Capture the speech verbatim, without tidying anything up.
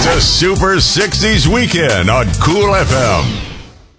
It's a Super sixties weekend on Cool F M.